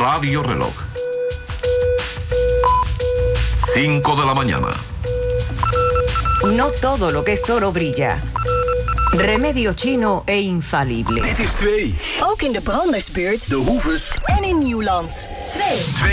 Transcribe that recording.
Radio Reloj. 5 de la mañana. No todo lo que es oro brilla. Remedio chino e infalible. Dit is 2. Ook in de Brandersbuurt. De Hoeves. En in Nieuwland. 2.